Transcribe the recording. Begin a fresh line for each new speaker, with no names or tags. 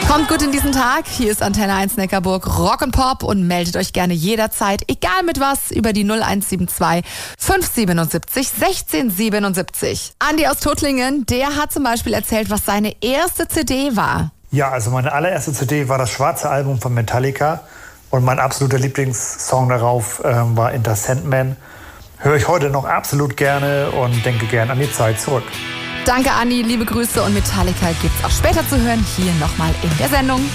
Kommt gut in diesen Tag. Hier ist Antenne 1 Neckarburg Rock and Pop und meldet euch gerne jederzeit, egal mit was, über die 0172 577 1677. Andi aus Tuttlingen, der hat zum Beispiel erzählt, was seine erste CD war.
Ja, also meine allererste CD war das schwarze Album von Metallica und mein absoluter Lieblingssong darauf war Enter Sandman. Höre ich heute noch absolut gerne und denke gern an die Zeit zurück.
Danke, Andi, liebe Grüße und Metallica gibt's auch später zu hören, hier nochmal in der Sendung.